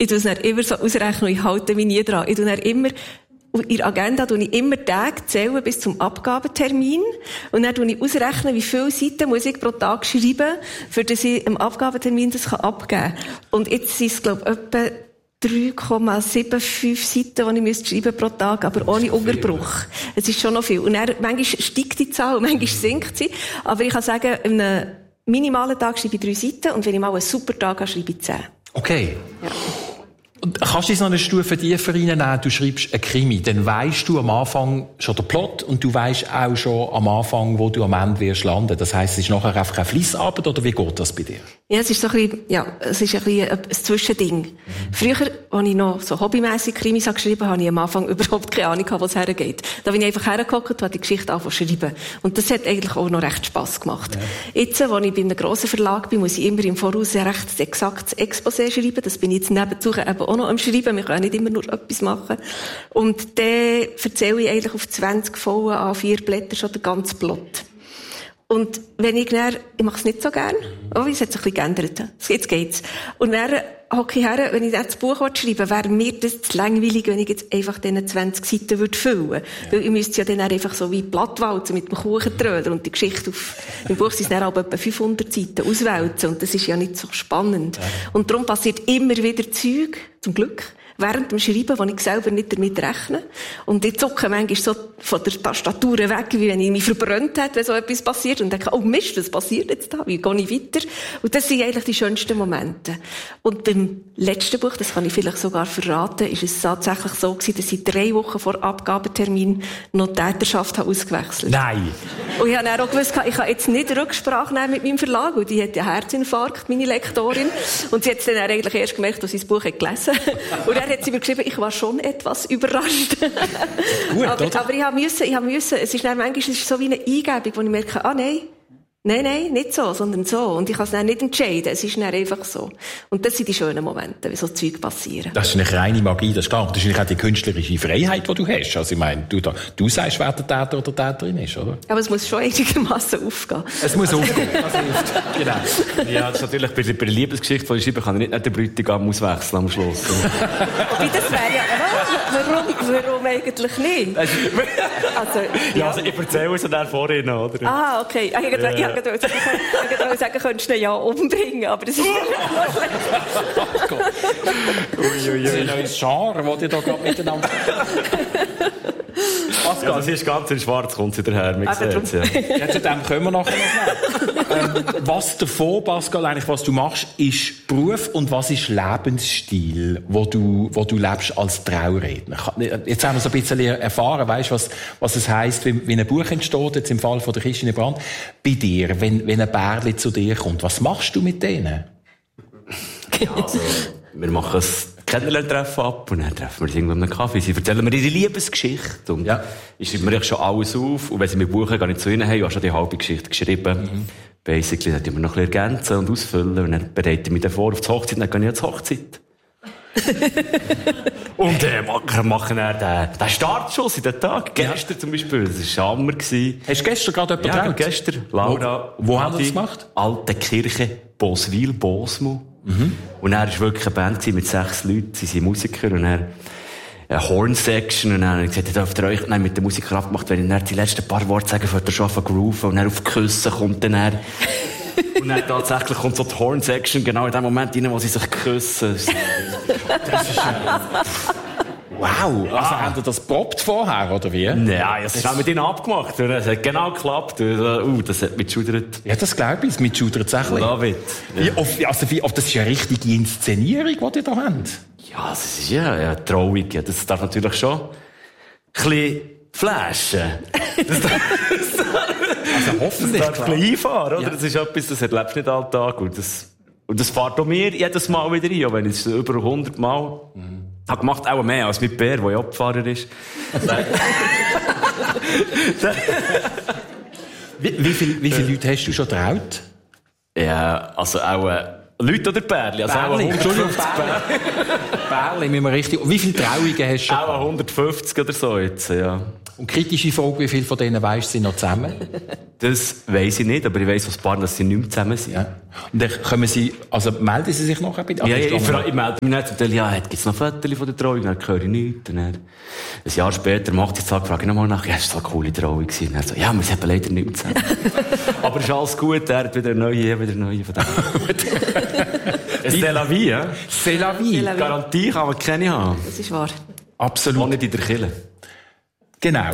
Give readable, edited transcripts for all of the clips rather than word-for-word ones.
Ich tue es dann immer so ausrechnen und ich halte mich nie dran. Ich tue dann immer, in der Agenda tue ich immer Tage zählen bis zum Abgabetermin. Und dann tue ich ausrechnen, wie viele Seiten muss ich pro Tag schreiben, für dass ich am Abgabetermin das abgeben kann. Und jetzt sind es, glaube ich, etwa 3,75 Seiten, die ich schreiben pro Tag, aber ohne Unterbruch. Es ist schon noch viel. Und dann, manchmal steigt die Zahl, manchmal sinkt sie. Aber ich kann sagen, an einem minimalen Tag schreibe ich 3 Seiten und wenn ich mal einen super Tag habe, schreibe ich 10. Okay. Ja. Und kannst du jetzt noch eine Stufe tiefer reinnehmen? Du schreibst einen Krimi, dann weisst du am Anfang schon den Plot und du weisst auch schon am Anfang, wo du am Ende wirst landen. Das heisst, es ist nachher einfach eine Fleissarbeit, oder wie geht das bei dir? Ja, es ist so ein bisschen, es ist ein bisschen ein Zwischending. Früher, als ich noch so hobbymässig Krimis geschrieben habe, habe ich am Anfang überhaupt keine Ahnung, wo es hergeht. Da bin ich einfach hergehockt und habe die Geschichte angefangen zu schreiben. Und das hat eigentlich auch noch recht Spass gemacht. Ja. Jetzt, als ich bei einem grossen Verlag bin, muss ich immer im Voraus recht exaktes Exposé schreiben. Das bin ich jetzt nebenzu eben auch noch am Schreiben. Wir können nicht immer nur etwas machen. Und dann erzähle ich eigentlich auf 20 vollen A4 Blätter schon den ganzen Plot. Und wenn ich mache es nicht so gern. Oh, es hat sich ein bisschen geändert. Jetzt geht's. Und dann hocke ich her, wenn ich das Buch schreiben will, wäre mir das zu langweilig, wenn ich jetzt einfach diese 20 Seiten füllen würde. Weil ich müsste ja dann einfach so wie plattwalzen mit dem Kuchentröder und die Geschichte im Buch sind dann aber etwa 500 Seiten auswälzen. Und das ist ja nicht so spannend. Ja. Und darum passiert immer wieder Zeug, zum Glück, während dem Schreiben, wo ich selber nicht damit rechne. Und ich zucke manchmal so von der Tastatur weg, wie wenn ich mich verbrannt hätte, wenn so etwas passiert. Und denke, oh Mist, was passiert jetzt da? Wie gehe ich weiter? Und das sind eigentlich die schönsten Momente. Und beim letzten Buch, das kann ich vielleicht sogar verraten, ist es tatsächlich so gewesen, dass ich 3 Wochen vor Abgabetermin noch die Täterschaft ausgewechselt habe. Nein! Und ich habe dann auch gewusst, ich kann jetzt nicht Rücksprache nehmen mit meinem Verlag, und die hat ja Herzinfarkt, meine Lektorin. Und sie hat es dann eigentlich erst gemerkt, dass sie das Buch gelesen hat. Und dann hat sie mir geschrieben, ich war schon etwas überrascht. Gut, aber ich musste, es ist dann manchmal so wie eine Eingebung, wo ich merke, nein, nicht so, sondern so. Und ich kann es dann nicht entscheiden, es ist dann einfach so. Und das sind die schönen Momente, wie so Zeug passieren. Das ist eine reine Magie, das ist klar. Das ist auch die künstlerische Freiheit, die du hast. Also ich meine, du sagst, wer der Täter oder Täterin ist, oder? Aber es muss schon einigermaßen aufgehen. Es muss aufgehen, das hilft. Genau. Ja, das ist natürlich bei der Liebesgeschichte, die ich schreibe, kann ich nicht den Bräutigam auswechseln am Schluss. Wie das wäre ja, warum eigentlich nicht? Also, ich erzähle es dann vorhin, oder? Ah, okay. Ich wollte sagen, könntest du ihn ja umbringen, aber das ist Das ist ein neues Genre, das ihr da gerade miteinander... Ja, das ist ganz in schwarz, kommt sie daher. Ja, zu dem kommen wir nachher noch. Was davon, Pascal, eigentlich, was du machst, ist Beruf und was ist Lebensstil, wo du lebst als Trauredner? Jetzt haben wir so ein bisschen erfahren, weißt, was es heisst, wie ein Buch entsteht, jetzt im Fall von der Christine Brandt. Bei dir, wenn ein Bärli zu dir kommt, was machst du mit denen? Ja, also, wir machen es Kennenlerntreffen ab und dann treffen wir uns irgendwo an einem Kaffee. Sie erzählen mir ihre Liebesgeschichte und ich schreibe mir schon alles auf und wenn sie mich buchen, gehe ich zu ihnen, hey, ich habe schon die halbe Geschichte geschrieben. Basically, dann tun wir noch ein bisschen ergänzen und ausfüllen und dann bereite ich mich dann vor auf die Hochzeit, dann gehe ich zur Hochzeit. Und machen dann den Startschuss in den Tag. Gestern zum Beispiel, das war Hammer. Hast du gestern gerade jemanden getraut? Ja, gestern. Laura. Wo haben wir das gemacht? Alte Kirche, Boswil, Bosmo. Und er war wirklich eine Band mit 6 Leuten, sie sind Musiker, und er eine Horn-Section, und dann habe ich gesagt, ihr dürft euch mit den Musikern abgemacht, wenn ich dann die letzten paar Worte sage, könnt ihr schon auf grooven, und dann auf Küssen kommt dann er. Und dann tatsächlich kommt so die Horn-Section genau in dem Moment rein, wo sie sich küssen. Das ist wow! Also haben Sie das probt vorher, oder wie? Ja, das ist auch mit ihnen abgemacht. Es hat genau geklappt. Das hat mitschudert. Ja, das glaube ich. Es mitschudert es auch. David. Ja. Das ist ja eine richtige Inszenierung, die ihr da habt. Ja, das ist ja traurig. Ja, das darf natürlich schon ein bisschen flashen. Also hoffentlich. Das darf ein bisschen einfahren, oder? Ja. Das ist etwas, das erlebst du nicht alltag. Und das fährt auch mir jedes Mal wieder ein, auch wenn ich es über 100 Mal habe gemacht, auch mehr als mit Bär, der ja Abfahrer ist. Wie viele Leute hast du schon getraut? Ja, also auch Leute oder Bärli? Also Bärli. Auch 150 Bärli, müssen wir richtig... Wie viele Trauungen hast du schon? Auch 150 oder so jetzt, ja. Und kritische Frage, wie viele von denen weisst du, sind noch zusammen? Das weiss ich nicht, aber ich weiss aus ein paar, dass sie nicht mehr zusammen sind. Ja. Und dann kommen sie, also melden sie sich nachher bei dir? Ja, ich melde mich nicht. Und dann, ja, gibt's noch Fotos von der Trauung? Dann höre ich nichts. Dann, ein Jahr später, am 80. Tag, frage ich nochmal nach, ja, es war so eine coole Trauung gewesen. Dann so, ja, wir sind leider nicht mehr zusammen. Aber es ist alles gut, er hat wieder eine neue von dem. C'est la vie, ja? C'est la vie. Garantie kann man keine haben. Das ist wahr. Absolut. Auch nicht in der Kirche. Genau.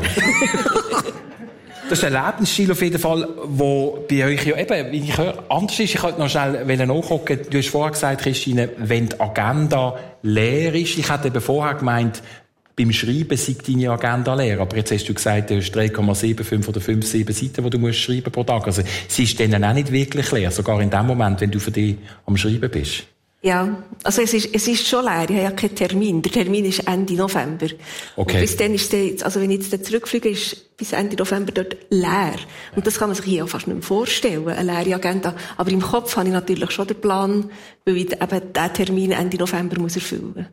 Das ist ein Lebensstil auf jeden Fall, wo bei euch ja eben, wie ich höre, anders ist. Ich wollte noch schnell nachgucken. Du hast vorher gesagt, Christine, wenn die Agenda leer ist. Ich hätte eben vorher gemeint, beim Schreiben sei deine Agenda leer. Aber jetzt hast du gesagt, du hast 3,75 oder 5,7 Seiten, die du musst schreiben pro Tag. Also, sie ist dann auch nicht wirklich leer. Sogar in dem Moment, wenn du für dich am Schreiben bist. Ja, also es ist schon leer. Ich habe ja keinen Termin. Der Termin ist Ende November. Okay. Und bis dann ist der, also wenn ich jetzt zurückfliege, ist bis Ende November dort leer. Und das kann man sich hier auch fast nicht mehr vorstellen, eine leere Agenda. Aber im Kopf habe ich natürlich schon den Plan, weil ich eben diesen Termin Ende November muss erfüllen.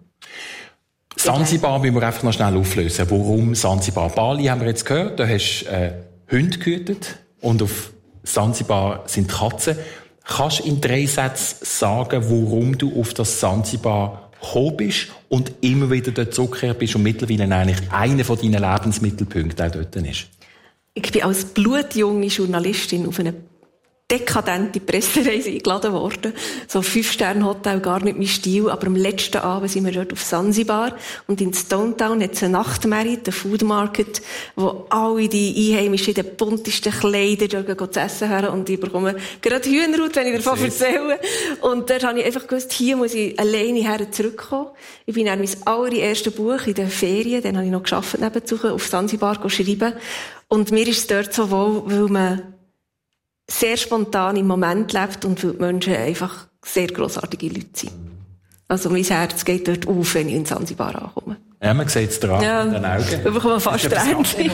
Zanzibar müssen wir einfach noch schnell auflösen. Warum Zanzibar? Bali haben wir jetzt gehört, da hast du Hunde gehütet und auf Zanzibar sind Katzen. Kannst du in 3 Sätzen sagen, warum du auf das Zanzibar gekommen bist und immer wieder dort zurückgekehrt bist und mittlerweile eigentlich einer von deinen Lebensmittelpunkten auch dort ist? Ich bin als blutjunge Journalistin auf eine dekadente Pressereise eingeladen worden. So 5-Sterne-Hotel, gar nicht mein Stil. Aber am letzten Abend sind wir dort auf Zanzibar. Und in Stone Town hat es einen Nachtmarkt, einen Food Market, wo alle die Einheimischen in den buntesten Kleidern dort zu essen haben. Und ich bekomme gerade Hühnerhaut, wenn ich davon erzähle. Und dort habe ich einfach gewusst, hier muss ich alleine her zurückkommen. Ich bin dann mein allererstes Buch in den Ferien, dann habe ich noch gearbeitet nebenzu, auf Zanzibar schreiben. Und mir ist es dort so wohl, weil man sehr spontan im Moment lebt und weil die Menschen einfach sehr grossartige Leute sind. Also mein Herz geht dort auf, wenn ich in Zanzibar ankomme. Ja, man sieht es dran in den Augen. Wir bekommen fast Tränchen.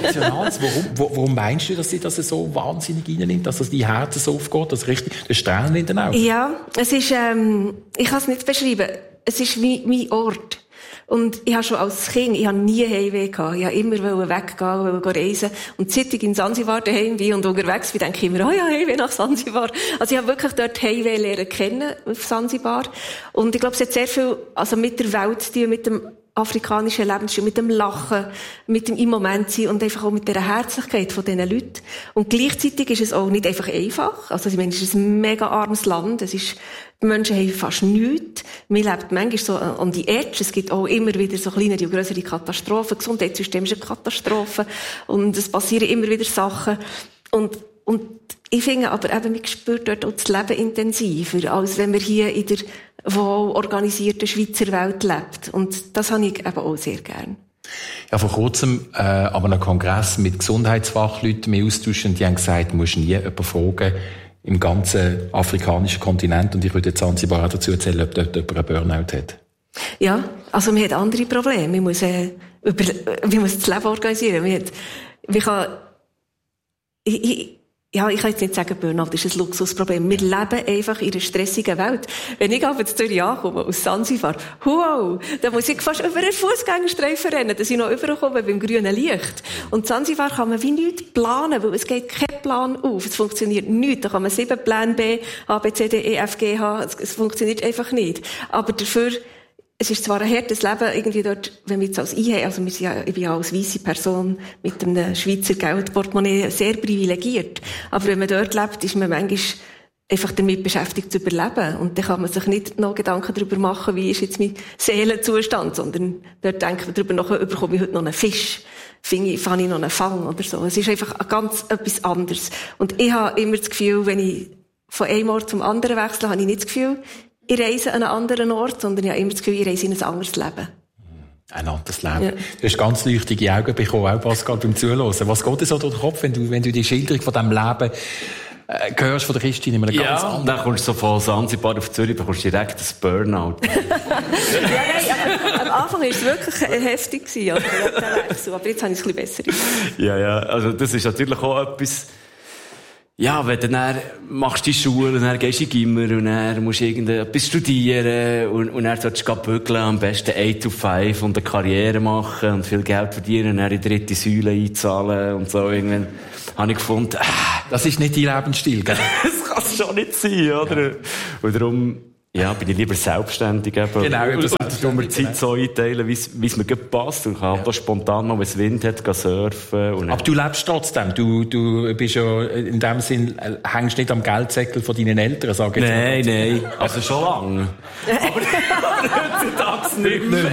Warum meinst du, dass sie das so wahnsinnig reinnimmt, dass das die Herzen so aufgeht, dass richtig der Strähnen in den Augen? Ja, es ist, ich kann es nicht beschreiben. Es ist wie mein Ort. Und ich habe schon als Kind, ich habe nie Heimweh gehabt. Ich wollte immer weggehen, reisen. Und seit ich in Zanzibar daheim bin und unterwegs bin, denke ich immer, oh ja, Heimweh nach Zanzibar. Also ich habe wirklich dort Heimweh lernen kennen auf Zanzibar. Und ich glaube, es hat sehr viel, also mit der Welt zu tun, mit dem afrikanischen Lebensstil, mit dem Lachen, mit dem im Moment sein und einfach auch mit der Herzlichkeit von diesen Leuten. Und gleichzeitig ist es auch nicht einfach einfach. Also ich meine, es ist ein mega armes Land. Es ist, die Menschen haben fast nichts. Man lebt manchmal so an die Edge. Es gibt auch immer wieder so kleinere und grössere Katastrophen. Das Gesundheitssystem ist eine Katastrophe. Und es passieren immer wieder Sachen. Und ich finde aber eben, man spürt dort auch das Leben intensiver, als wenn man hier in der wohl organisierten Schweizer Welt lebt. Und das habe ich eben auch sehr gern. Ja, vor kurzem, aber einem Kongress mit Gesundheitsfachleuten mehr austauschen, die haben gesagt, du musst nie jemanden fragen, im ganzen afrikanischen Kontinent, und ich würde jetzt Zanzibar auch dazu erzählen, ob dort jemand einen Burnout hat. Ja, also man hat andere Probleme. Man muss das Leben organisieren. Ich kann jetzt nicht sagen, Burnout ist ein Luxusproblem. Wir leben einfach in einer stressigen Welt. Wenn ich aber zu Zürich ankomme, aus Zanzibar, wow, dann muss ich fast über einen Fußgängerstreifen rennen, dass ich noch überkomme beim grünen Licht. Und Zanzibar kann man wie nichts planen, weil es geht kein Plan auf. Es funktioniert nicht. Da kann man 7 Pläne B, A, B, C, D, E, F, G, H. Es funktioniert einfach nicht. Aber dafür, es ist zwar ein hartes Leben, irgendwie dort, wenn wir jetzt als also ich bin ja als weisse Person mit einem Schweizer Geldportemonnaie sehr privilegiert. Aber wenn man dort lebt, ist man manchmal einfach damit beschäftigt zu überleben. Und dann kann man sich nicht noch Gedanken darüber machen, wie ist jetzt mein Seelenzustand, sondern dort denkt man darüber nach, bekomme ich heute noch einen Fisch? Fange ich noch einen Fang oder so? Es ist einfach ganz etwas anderes. Und ich habe immer das Gefühl, wenn ich von einem Ort zum anderen wechsle, habe ich nicht das Gefühl, ich reise an einen anderen Ort, sondern ich habe immer das Gefühl, ich reise in ein anderes Leben. Ein anderes Leben. Ja. Du hast ganz leuchtige Augen bekommen, auch Pascal, beim Zuhören. Was geht dir so durch den Kopf, wenn du die Schilderung von diesem Leben hörst von der Christine in einem ganz anderen? Dann kommst du so von Zanzibar auf Zürich, bekommst direkt ein Burnout. Am Anfang war es wirklich heftig, aber jetzt habe ich es ein bisschen besser. Ja, also das ist natürlich auch etwas. Ja, wenn du dann machst die Schule und dann gehst du in Gimmer und dann musst du irgendetwas studieren und dann solltest du bügeln, am besten 8 to 5 und eine Karriere machen und viel Geld verdienen und dann in die 3. Säule einzahlen und so. Irgendwann habe ich gefunden, das ist nicht dein Lebensstil, gell? Das kann es schon nicht sein, oder? Ja. Und darum, ja, bin ich lieber selbstständig eben. Genau, und mir Zeit so einteilen, wie es mir gut passt. Und kann auch spontan mal, wenn es Wind hat, surfen. Und aber du lebst trotzdem. Du bist ja, in dem Sinn, hängst nicht am Geldsäckel von deinen Eltern, sag ich jetzt. Nein. Also schon lange. aber heutzutage nicht mehr.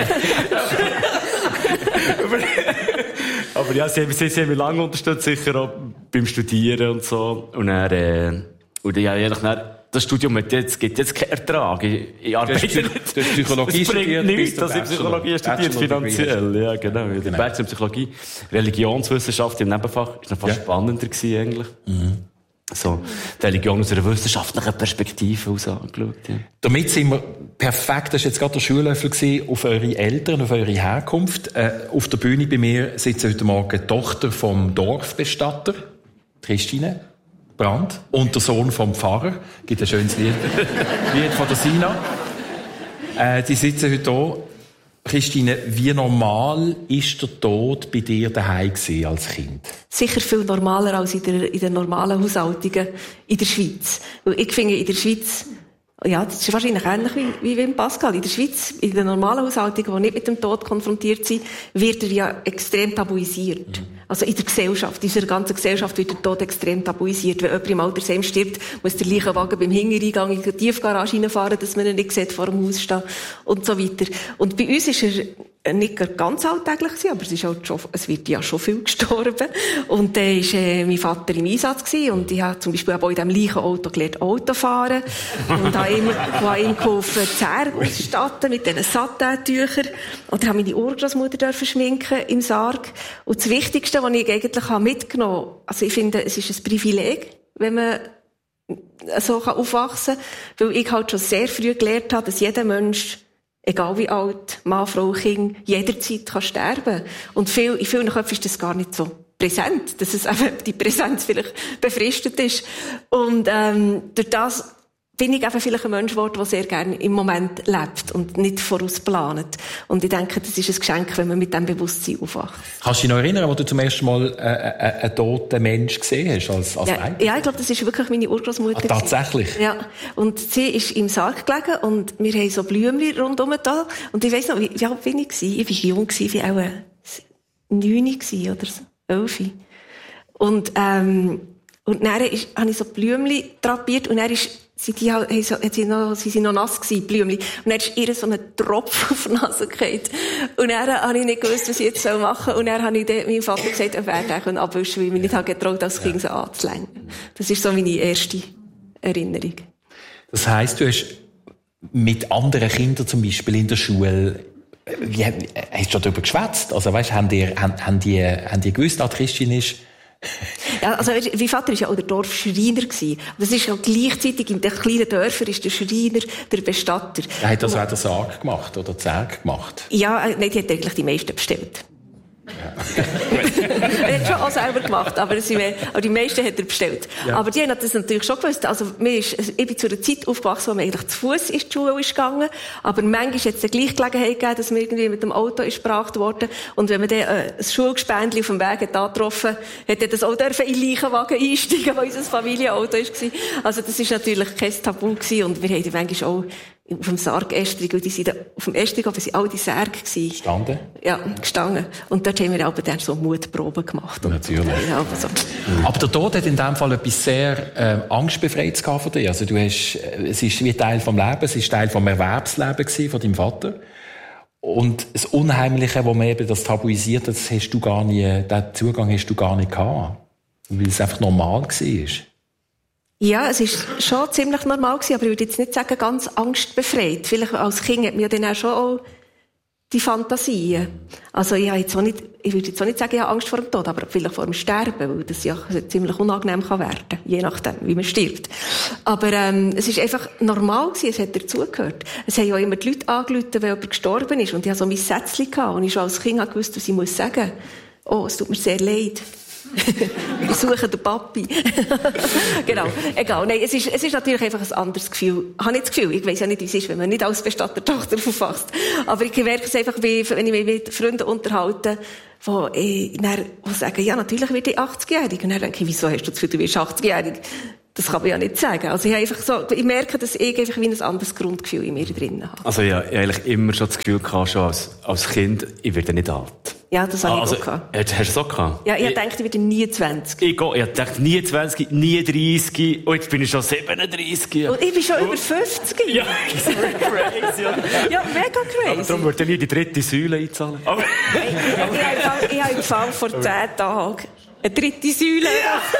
Aber ja, sie haben mich lange unterstützt, sicher auch beim Studieren und so. Und dann, das Studium gibt jetzt keinen Ertrag. Ich arbeite nicht. Du hast Psychologie studiert. Nicht, dass ich Psychologie studiert, finanziell. Ja, genau. Die Bachelor Psychologie, Religionswissenschaft im Nebenfach, ist noch fast spannender gewesen, eigentlich. Mhm. So, die Religion aus einer wissenschaftlichen Perspektive aus angeschaut, ja. Damit sind wir perfekt, das war jetzt gerade der Schuhlöffel gewesen, auf eure Eltern, auf eure Herkunft. Auf der Bühne bei mir sitzt heute Morgen die Tochter vom Dorfbestatter, Christine Brandt, und der Sohn vom Pfarrer. Gibt ein schönes Lied von der Sina. Die sitzen heute hier. Christine, wie normal ist der Tod bei dir daheim gewesen als Kind? Sicher viel normaler als in der normalen Haushaltungen in der Schweiz. Weil ich finde, in der Schweiz, ja, das ist wahrscheinlich ähnlich wie in Pascal. In der Schweiz, in der normalen Haushaltung, die nicht mit dem Tod konfrontiert sind, wird er ja extrem tabuisiert. Also in der Gesellschaft, in unserer ganzen Gesellschaft wird der Tod extrem tabuisiert. Wenn jemand im Altersheim stirbt, muss der Leichenwagen beim Hintereingang in die Tiefgarage reinfahren, dass man ihn nicht sieht, vor dem Haus stehen und so weiter. Und bei uns ist er nicht ganz alltäglich gewesen, aber es wird ja schon viel gestorben. Und dann war mein Vater im Einsatz gewesen, und ich habe zum Beispiel auch in diesem Leichenauto gelernt, Auto fahren. Und habe ihm geholfen, die Zähne auszustatten mit diesen Satin-Tüchern. Und habe meine Urgroßmutter schminken im Sarg. Und das Wichtigste, was ich eigentlich mitgenommen habe, also ich finde, es ist ein Privileg, wenn man so aufwachsen kann, weil ich halt schon sehr früh gelernt habe, dass jeder Mensch, egal wie alt, Mann, Frau, Kind, jederzeit kann sterben. Und in vielen Köpfen ist das gar nicht so präsent, dass es eben die Präsenz vielleicht befristet ist. Und durch das bin ich einfach vielleicht ein Mensch geworden, der sehr gerne im Moment lebt und nicht vorausplant. Und ich denke, das ist ein Geschenk, wenn man mit diesem Bewusstsein aufwacht. Kannst du dich noch erinnern, wo du zum ersten Mal einen toten Mensch gesehen hast als Kind? Ja, ich glaube, das ist wirklich meine Urgroßmutter. Tatsächlich? Ja. Und sie ist im Sarg gelegen und wir haben so Blümchen rundherum da. Und ich weiss noch, wie alt bin ich gewesen? Ich war jung, wie auch 9 oder so, 11. Und dann habe ich so Blümchen drapiert und dann sind sie noch nass gewesen, Blümchen. Und dann ist ihr so ein Tropfen auf die Nase gefallen. Und dann habe ich nicht gewusst, was ich jetzt machen soll. Und dann habe ich meinem Vater gesagt, er werde abwischen, weil ich mich nicht getraut habe, als Kind so anzulängen. Das ist so meine erste Erinnerung. Das heisst, du hast mit anderen Kindern zum Beispiel in der Schule, hast du darüber geschwätzt? Also weißt, haben die gewusst, dass Christine ist? Ja, also, mein Vater war ja auch der Dorfschreiner gewesen. Das ist ja gleichzeitig in den kleinen Dörfern ist der Schreiner der Bestatter. Er hat also auch den Sarg gemacht, oder die Särge gemacht? Ja, nein, die hat eigentlich die meisten bestellt. Ja. Er hat schon auch selber gemacht, aber die meisten hat er bestellt. Ja. Aber die haben das natürlich schon gewusst. Also, ich bin zu einer Zeit aufgewachsen, wo man eigentlich zu Fuß in die Schule ist gegangen. Aber manchmal hat es gleich Gelegenheit gegeben, dass man irgendwie mit dem Auto ist gebracht worden. Und wenn man dann ein Schulgespendli auf dem Weg hat angetroffen, hat er das auch in den Leichenwagen einsteigen, weil unser Familienauto war. Also, das ist natürlich kein Tabu gewesen. Und wir haben manchmal auch auf dem Sarg-Estrig, und die sind auf dem Estrig, aber sie all die Särge gewesen. Gestanden? Ja, gestanden. Und dort haben wir aber dann so Mutproben gemacht. Natürlich. Ja, aber, so. Aber der Tod hat in dem Fall etwas sehr angstbefreites gehabt von dir. Also es ist wie Teil vom Leben, es ist Teil vom Erwerbsleben gewesen von deinem Vater. Und das Unheimliche, wo man eben das tabuisiert, das hast du gar nie, den Zugang hast du gar nicht gehabt. Weil es einfach normal war. Ja, es ist schon ziemlich normal gewesen, aber ich würde jetzt nicht sagen, ganz angstbefreit. Vielleicht als Kind hat man ja dann auch schon auch die Fantasien. Also ich würde jetzt auch nicht sagen, ich habe Angst vor dem Tod, aber vielleicht vor dem Sterben, weil das ja ziemlich unangenehm kann werden, je nachdem, wie man stirbt. Aber es ist einfach normal gewesen, es hat dazugehört. Es haben ja immer die Leute angerufen, wenn jemand gestorben ist, und ich hatte so mein Sätzchen gehabt, und ich schon als Kind gewusst, was ich sagen muss. Oh, es tut mir sehr leid. Wir suchen den Papi. Genau. Egal. Nein, es ist natürlich einfach ein anderes Gefühl. Ich habe nicht das Gefühl, ich weiss ja nicht, wie es ist, wenn man nicht als Bestattertochter aufwachst. Aber ich merke es einfach, wenn ich mich mit Freunden unterhalte, die sagen, ja, natürlich werde ich 80-jährig. Und dann denke ich, wieso hast du das Gefühl, du wirst 80-jährig? Das kann man ja nicht sagen. Also ich merke, dass ich einfach wie ein anderes Grundgefühl in mir drin habe. Also ich habe eigentlich immer schon das Gefühl gehabt, schon als Kind, ich werde nicht alt. Ja, das habe ich auch gehabt. Hast du das auch gehabt? Ja, ich dachte, ich werde nie 20. Ich dachte, nie 20, nie 30. Und jetzt bin ich schon 37. Und ich bin schon über 50. Ja, das ist crazy. Ja, mega crazy. Aber darum würde ich nie die dritte Säule einzahlen. Ich habe im Fall vor 10 Tagen eine dritte Säule.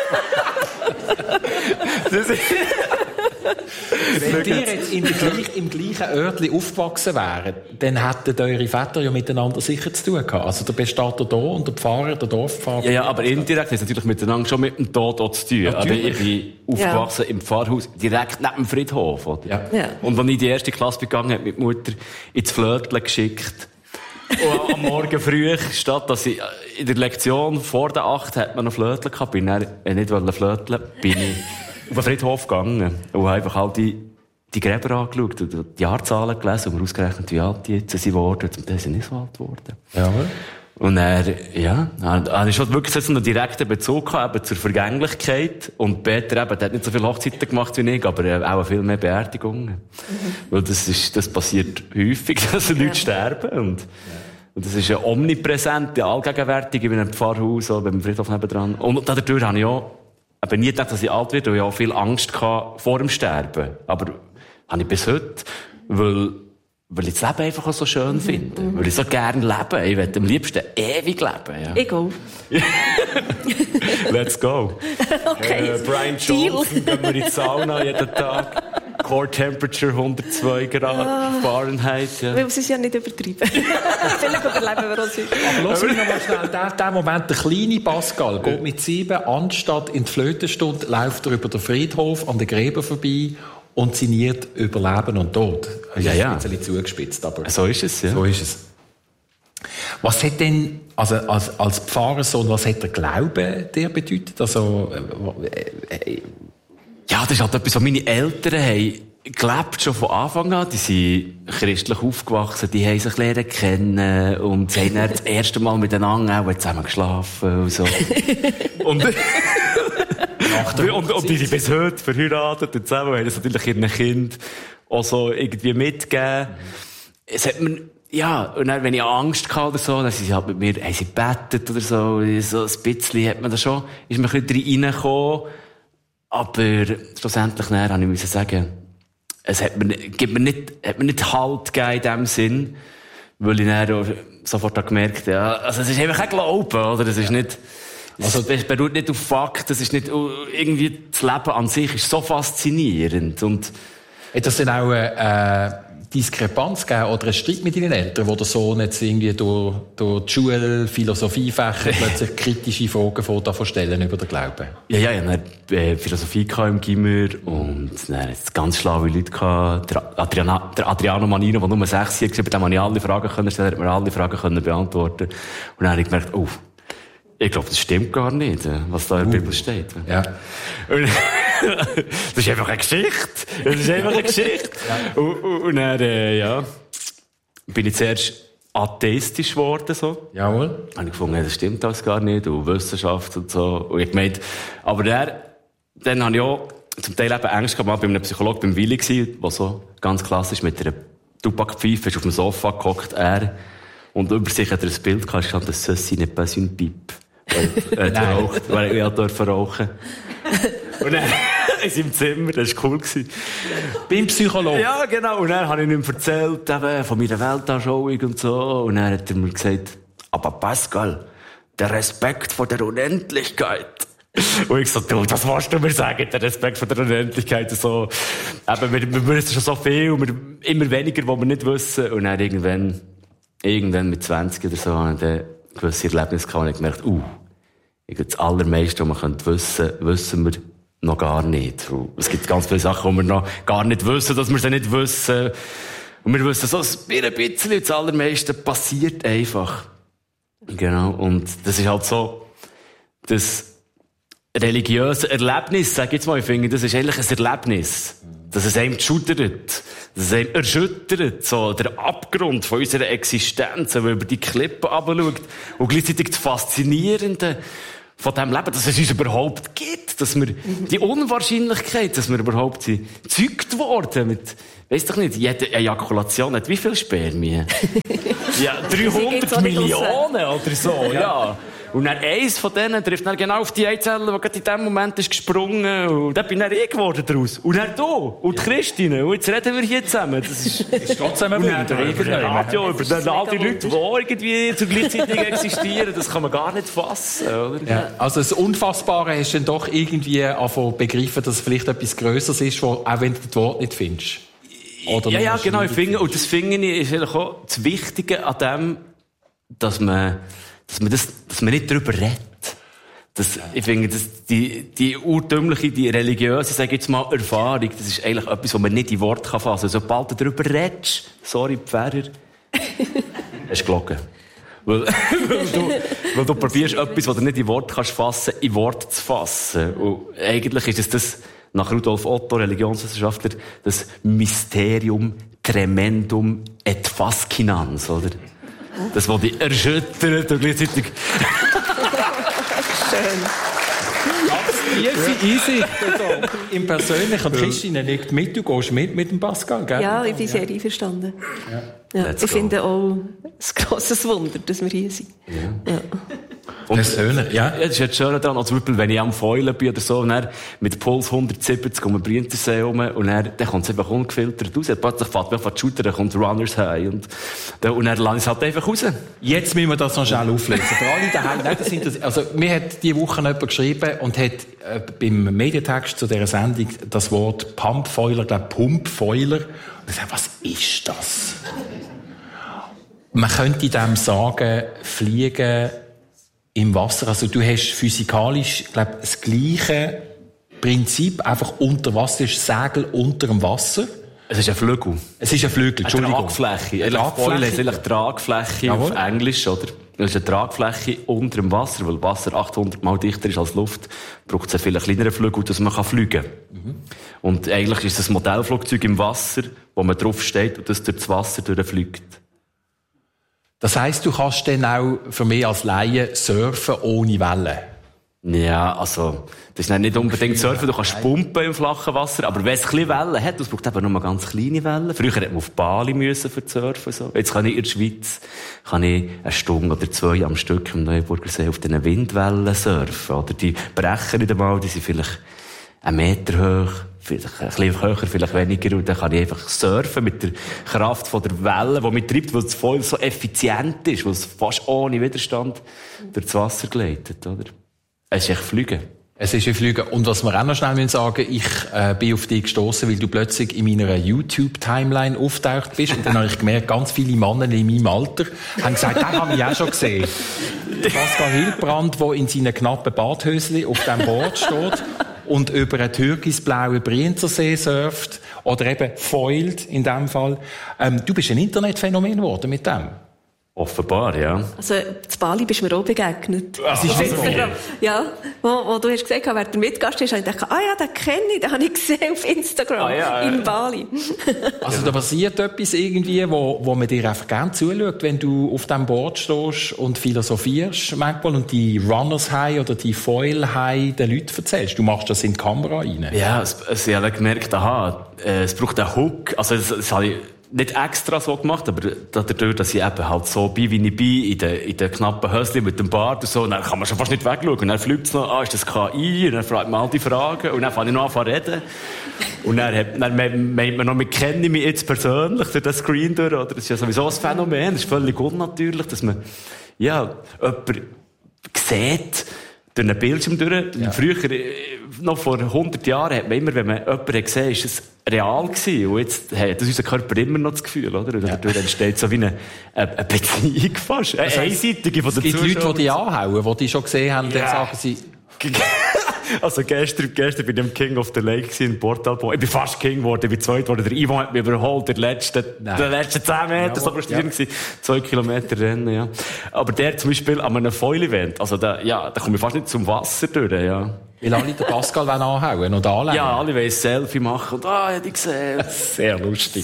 Wenn ihr jetzt im gleichen Örtchen aufgewachsen wären, dann hätten eure Väter ja miteinander sicher zu tun gehabt. Also der Bestatter hier und der Pfarrer, der Dorfpfarrer. Ja, aber indirekt ist natürlich miteinander schon mit dem Tod auch zu tun. Also ich bin aufgewachsen im Pfarrhaus, direkt neben dem Friedhof. Oder? Ja. Und als ich die erste Klasse begangen habe, mit Mutter ins Flötchen geschickt. Und am Morgen früh, statt dass ich in der Lektion vor der 8 hat man noch Flötchen gehabt, bin ich nicht flöteln, bin ich auf den Friedhof gegangen und habe einfach all die Gräber angeschaut und die Jahrzahlen gelesen und mir ausgerechnet, wie alt die jetzt sind geworden. Und dann sind nicht so alt geworden. Ja. Und habe ich schon wirklich so einen direkten Bezug gehabt, eben zur Vergänglichkeit. Und Peter eben, der hat nicht so viele Hochzeiten gemacht wie ich, aber auch viel mehr Beerdigungen. Weil das passiert häufig, dass Leute sterben. Und das ist ja omnipräsent, allgegenwärtig in einem Pfarrhaus oder beim Friedhof nebendran. Und dadurch habe ich auch nie gedacht, dass ich alt werde, weil ich auch viel Angst hatte vor dem Sterben. Aber habe ich bis heute, weil ich das Leben einfach auch so schön finde. Weil ich so gerne lebe. Ich will am liebsten ewig leben. Ja. Ich go. Let's go. Okay. Brian Johnson, gehen wir in die Sauna jeden Tag. Core Temperature 102 Grad Fahrenheit. Ja. Weil es ist ja nicht übertrieben. Vielleicht überleben wir uns heute. Aber lass mich noch mal schnell, der Moment, der kleine Pascal geht mit 7 anstatt in die Flötenstunde, läuft er über den Friedhof an den Gräbern vorbei und sinniert über Leben und Tod. Das ist ein bisschen zugespitzt, aber so ist es, ja. So ist es. Was hat denn, also als Pfarrersohn, was hat der Glaube dir bedeutet? Also, ja, das ist halt etwas, was meine Eltern haben gelebt, schon von Anfang an. Die sind christlich aufgewachsen, die haben sich lernen kennen und sie haben dann das erste Mal miteinander auch zusammen geschlafen und so. und die sind bis heute verheiratet und zusammen haben das natürlich ihren Kind auch so irgendwie mitgegeben. Es hat mir, ja, und dann, wenn ich Angst hatte oder so, dann sind sie halt mit mir, haben sie gebetet oder so ein bisschen hat man da schon, ist man ein bisschen reingekommen. Aber schlussendlich habe ich müssen sagen, es hat mir nicht Halt gegeben in dem Sinn, weil ich dann sofort gemerkt habe, ja, also es ist einfach kein Glauben, oder? Es ist nicht, also es beruht nicht auf Fakt, es ist nicht, irgendwie das Leben an sich ist so faszinierend und hat das denn auch Diskrepanz gegeben oder einen Streit mit deinen Eltern, wo der Sohn jetzt irgendwie durch die Schule, Philosophiefächer plötzlich kritische Fragen stellen über den Glauben? Ja, ich hatte Philosophie im Gimmer und dann hatte ganz schlaue Leute gehabt. Der Adriano Manino, der nur 6 war, bei dem habe ich alle Fragen können stellen, hat mir alle Fragen beantworten. Und dann habe ich gemerkt, ich glaube, das stimmt gar nicht, was da in der Bibel steht. Ja. Das ist einfach eine Geschichte. Ja. Und dann, bin ich zuerst atheistisch geworden, so. Jawohl. Habe ich gefunden, das stimmt alles gar nicht, und Wissenschaft und so. Und ich gemeint, aber dann habe ich auch zum Teil eben Angst gehabt, bei einem Psychologen, beim Willi gewesen, der so ganz klassisch mit einer Tabakpfeife ist auf dem Sofa gehockt, und über sich hat er ein Bild gehabt, stand, das «Ceci n'est pas une pipe». Weil er durfte rauchen. Und dann in seinem Zimmer, das war cool. Beim Psychologen? Ja, genau. Und dann habe ich ihm erzählt, eben, von meiner Weltanschauung und so. Und dann hat er mir gesagt, aber Pascal, der Respekt vor der Unendlichkeit. Und ich so, du, das willst du mir sagen, der Respekt vor der Unendlichkeit. So, eben, wir wissen schon so viel, und immer weniger, was wir nicht wissen. Und dann irgendwann mit 20 oder so, habe ich dann gewisse Erlebnisse gehabt und ich gemerkt, das Allermeiste, was man wissen könnte, wissen wir noch gar nicht. Und es gibt ganz viele Sachen, die wir noch gar nicht wissen, dass wir sie nicht wissen. Und wir wissen so ein bisschen, das Allermeiste passiert einfach. Genau. Und das ist halt so, das religiöse Erlebnis, sag ich jetzt mal, ich finde, das ist eigentlich ein Erlebnis. Dass es einem schudert, dass es einem erschüttert, so der Abgrund von unserer Existenz, wenn man über die Klippe runterschaut. Und gleichzeitig das Faszinierende von dem Leben, dass es uns überhaupt gibt, dass wir die Unwahrscheinlichkeit, dass wir überhaupt gezeugt worden mit, weiss doch nicht, jede Ejakulation hat wie viel Spermien? Ja, 300 Millionen oder so, ja. Und dann eins von denen trifft dann genau auf die Eizelle, die gerade in dem Moment ist gesprungen. Und dann bin dann ich geworden daraus. Und dann du. Und die Christine. Und jetzt reden wir hier zusammen. Das ist trotzdem ein Wunder. Radio, über all die Leute, die irgendwie zur gleichzeitig existieren, das kann man gar nicht fassen, oder? Ja. Also das Unfassbare hast du dann doch irgendwie angefangen begreifen, dass es vielleicht etwas Grösseres ist, wo, auch wenn du das Wort nicht findest. Oder ja, genau. Und das finde ich ist eigentlich auch das Wichtige an dem, dass man nicht darüber redet. Ich finde, die urtümliche, die religiöse, sag ich jetzt mal, Erfahrung, das ist eigentlich etwas, was man nicht in Worte fassen kann. Sobald du darüber redest, sorry, Pfarrer, hast du gelogen. Weil du probierst etwas, was du nicht in Worte kannst fassen, in Worte zu fassen. Und eigentlich ist es das, nach Rudolf Otto, Religionswissenschaftler, das Mysterium tremendum et fascinans, oder? Das, was dich erschüttert und gleichzeitig... Schön. Ganz easy. Im Persönlichen. Christine liegt mit, du gehst mit dem Pascal, gell? Ja, ich bin sehr einverstanden. Ja, ich finde auch ein grosses Wunder, dass wir hier sind. Ja. Und persönlich, ja. Das ist jetzt schön daran, zum Beispiel, wenn ich am Fäulen bin oder so, und dann mit Puls 170 um den Brienzersee rum, und dann kommt es einfach ungefiltert raus. Plötzlich fährt man auf die Schulter, dann kommt Runners High, und dann lasse ich es halt einfach raus. Jetzt müssen wir das noch schnell auflesen. Für alle daheim, nein, also, mir hat diese Woche jemand geschrieben und hat beim Medientext zu dieser Sendung das Wort Pumpfoiler, Pumpfoiler, und ich sage, was ist das? Man könnte dem sagen, Fliegen im Wasser. Also du hast physikalisch, glaube das gleiche Prinzip, einfach unter Wasser, ist Segel unter dem Wasser. Es ist ein Flügel. Es ist ein Flügel, Entschuldigung. Eine Tragfläche. Foil heißt eigentlich Tragfläche auf Englisch, oder? Es ist eine Tragfläche unter dem Wasser, weil Wasser 800 Mal dichter ist als Luft, braucht es einen viel kleineren Flügel, dass man fliegen kann. Und eigentlich ist es ein Modellflugzeug im Wasser, wo man drauf steht und das durch das Wasser durchfliegt. Das heisst, du kannst dann auch für mich als Laie surfen ohne Wellen? Ja, also, das ist nicht unbedingt surfen, du kannst pumpen im flachen Wasser, aber wenn es ein bisschen Wellen hat, das braucht eben nur ganz kleine Wellen. Früher hätte man auf Bali müssen für surfen, so. Jetzt kann ich in der Schweiz, eine Stunde oder 2 am Stück im Neuenburger See auf diesen Windwellen surfen, oder? Die brechen nicht einmal, die sind vielleicht 1 Meter hoch. Vielleicht ein bisschen höher, vielleicht weniger, und dann kann ich einfach surfen mit der Kraft von der Welle, die mich treibt, weil es voll so effizient ist, weil es fast ohne Widerstand durch das Wasser gleitet, oder? Es ist echt Fliegen. Es ist ein Fliegen. Und was wir auch noch schnell sagen müssen, ich bin auf dich gestossen, weil du plötzlich in meiner YouTube-Timeline auftaucht bist, und dann habe ich gemerkt, ganz viele Männer in meinem Alter haben gesagt, das habe ich auch schon gesehen. Pascal Hildbrand, der in seinen knappen Badhöschen auf dem Board steht und über einen türkisblauen Brienzersee surft, oder eben foilt in dem Fall. Du bist ein Internetphänomen geworden mit dem. Offenbar, ja. Also, zu Bali bist du mir auch begegnet. Das ist nicht so. Ja, wo du hast gesagt hast, wer der Mitgast ist, habe ich gedacht, den kenne ich, den habe ich gesehen auf Instagram, in Bali. Also, da passiert etwas irgendwie, wo man dir einfach gerne zuschaut, wenn du auf dem Board stehst und philosophierst manchmal und die Runners High oder die Foil High den Leuten erzählst. Du machst das in die Kamera rein. Ja, ich habe gemerkt, es braucht einen Hook. Also, das habe ich nicht extra so gemacht, aber dadurch, dass ich eben halt so bin, wie ich bin, in den knappen Höschen mit dem Bart und so, dann kann man schon fast nicht wegschauen. Und dann fliegt es noch, ist das KI? Und dann fragt man all die Fragen. Und dann fange ich noch an zu reden. Und dann meint man noch, wir kennen mich jetzt persönlich durch das Screen durch, oder? Das ist ja sowieso ein Phänomen. Das ist völlig unnatürlich, dass man, jemanden sieht, durch einen Bildschirm durch. Ja. Früher, noch vor 100 Jahren, hat man immer, wenn man jemanden gesehen hat, ist es real gewesen. Und jetzt hat unser Körper immer noch das Gefühl, oder? Und dadurch entsteht so wie eine Beziehung fast. Eine einseitige von den Zuschauern. Es gibt Leute, die dich anhauen, die dich schon gesehen haben, dann sagen sie... Also gestern bin ich im King of the Lake in Portalpo. Ich bin fast King geworden, ich bin zweit geworden. Der Ivo hat mich überholt, der letzten 10 Meter, so frustrierend gewesen. 2 Kilometer Rennen, ja. Aber der zum Beispiel an einem Foil-Event, also da komme ich fast nicht zum Wasser durch, ja. Weil alle den Pascal anhauen und anlegen. Ja, alle wollen ein Selfie machen und, hätte ich gesehen. Sehr lustig.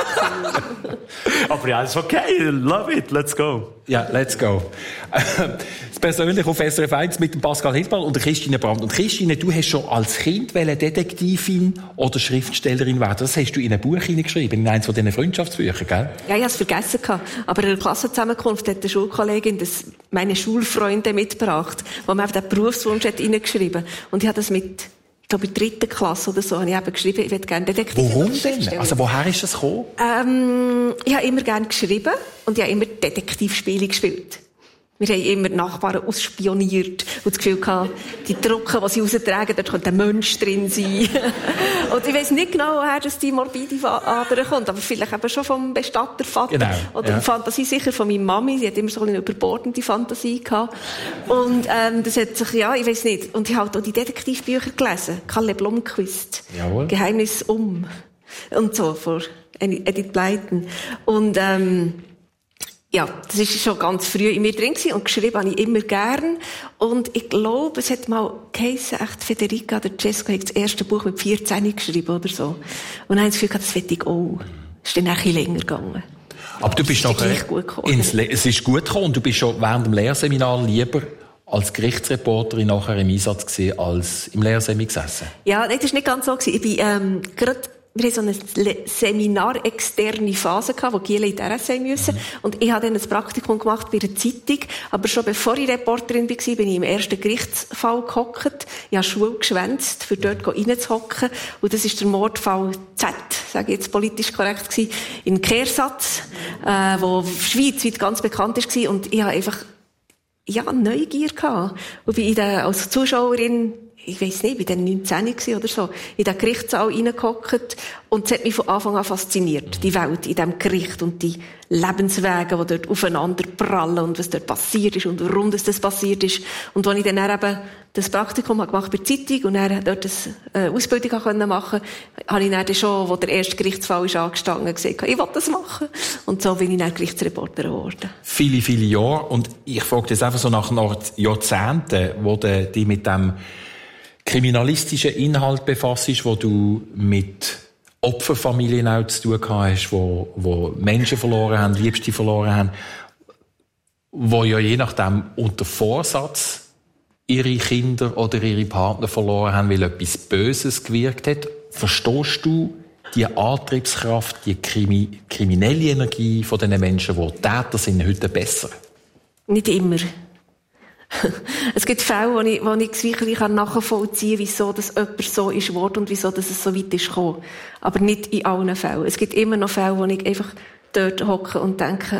Aber ja, das ist okay. Love it. Let's go. Ja, let's go. Das Persönliche auf SRF 1 mit dem Pascal Hildmann und der Christine Brandt. Und Christine, du hast schon als Kind Detektivin oder Schriftstellerin werden. Das hast du in ein Buch hineingeschrieben, in eins von diesen Freundschaftsbüchern, gell? Ja, ich habe es vergessen gehabt. Aber in der Klassenzusammenkunft hat eine Schulkollegin meine Schulfreunde mitgebracht, wo man den Berufswunsch hat hineingeschrieben. Und ich habe das mit, ich glaube, in der 3. Klasse oder so, habe ich eben geschrieben, ich würde gerne Detektivin. Warum denn? Also, woher ist das gekommen? Ich habe immer gerne geschrieben und ich habe immer Detektivspiele gespielt. Wir haben immer die Nachbarn ausspioniert und das Gefühl gehabt, die Drucken, die sie raustragen, dort könnte ein Mensch drin sein. Und ich weiss nicht genau, woher die morbide Ader kommt, aber vielleicht eben schon vom Bestattervater. Genau, oder die Fantasie sicher von meiner Mami. Sie hat immer so eine überbordende Fantasie gehabt. Und das hat sich, ja, ich weiss nicht. Und ich habe auch die Detektivbücher gelesen. Kalle Blomqvist. Jawohl. Geheimnis und so, von Edith Blyton. Und ja, das ist schon ganz früh in mir drin gewesen und geschrieben habe ich immer gern. Und ich glaube, es hat mal geheissen, echt Federica oder Cesco hat das erste Buch mit 14 geschrieben oder so. Und dann habe ich das Gefühl gehabt, das will ich auch. Es ist dann ein bisschen länger gegangen. Aber du bist noch es ist gut gekommen und du bist schon während dem Lehrseminar lieber als Gerichtsreporterin nachher im Einsatz gewesen, als im Lehrsemi gesessen. Ja, nein, das war nicht ganz so gewesen. Ich bin wir hatten so eine seminarexterne Phase gehabt, wo Giele in die RSA müssen. Und ich habe dann ein Praktikum gemacht bei einer Zeitung. Aber schon bevor ich Reporterin war, bin ich im ersten Gerichtsfall gehockt. Ich habe Schule geschwänzt, für dort reinzuhocken. Und das ist der Mordfall Z, sage ich jetzt politisch korrekt gewesen, in Kehrsatz, wo schweizweit ganz bekannt war. Und ich habe einfach, Neugier gehabt. Und bin als Zuschauerin, ich weiss nicht, ich war dann 19 oder so, in den Gerichtssaal reingehockt und es hat mich von Anfang an fasziniert, die Welt in diesem Gericht und die Lebenswege, die dort aufeinander prallen und was dort passiert ist und warum das passiert ist. Und als ich dann eben das Praktikum gemacht bei der Zeitung und dann dort eine Ausbildung machen konnte, habe ich dann schon, wo der erste Gerichtsfall ist angestanden, gesagt, ich will das machen. Und so bin ich dann Gerichtsreporterin geworden. Viele, viele Jahre. Und ich frage das einfach so nach Jahrzehnten, wo du dich mit dem kriminalistischen Inhalt befasst, wo du mit Opferfamilien auch zu tun hast, wo Menschen verloren haben, Liebste verloren haben, wo ja je nachdem unter Vorsatz ihre Kinder oder ihre Partner verloren haben, weil etwas Böses gewirkt hat. Verstehst du die Antriebskraft, die kriminelle Energie von diesen Menschen, die Täter sind, heute besser? Nicht immer. Es gibt Fälle, wo ich sicherlich nachvollziehen kann, wieso das jemand so ist geworden und wieso das es so weit ist gekommen. Aber nicht in allen Fällen. Es gibt immer noch Fälle, wo ich einfach dort hocke und denke,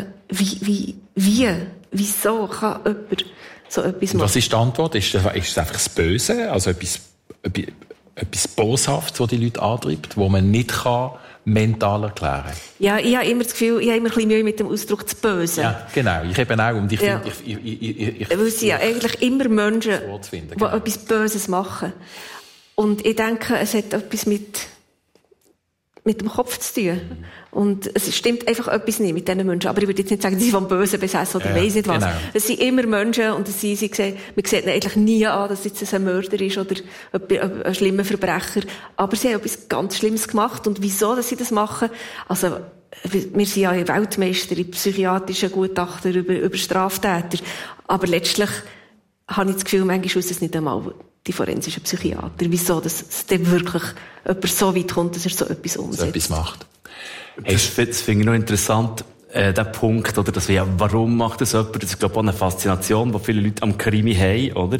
wieso kann jemand so etwas machen? Was ist die Antwort? Ist es einfach das Böse? Also etwas Boshaftes, das die Leute antreibt, wo man nicht mental erklären kann? Ja, ich habe immer das Gefühl, ich habe immer ein bisschen Mühe mit dem Ausdruck «das Böse». Ja, genau. Ich eben auch. Und ich finde, weil sie ja eigentlich immer Menschen, die etwas Böses machen. Und ich denke, es hat etwas mit dem Kopf zu tun. Und es stimmt einfach etwas nicht mit diesen Menschen. Aber ich würde jetzt nicht sagen, sie sind vom Bösen besessen oder weiss nicht was. Genau. Es sind immer Menschen und man sieht ihnen eigentlich nie an, dass jetzt ein Mörder ist oder ein schlimmer Verbrecher. Aber sie haben etwas ganz Schlimmes gemacht. Und wieso, dass sie das machen? Also, wir sind ja Weltmeister in psychiatrischen Gutachten über Straftäter. Aber letztlich habe ich das Gefühl, manchmal ist es nicht einmal die forensischen Psychiater. Wieso, dass es dann wirklich jemand so weit kommt, dass er so etwas umsetzt. So etwas macht. Das finde ich noch interessant, der Punkt, oder, dass warum macht das jemand? Das ist, glaube ich, auch eine Faszination, die viele Leute am Krimi haben, oder?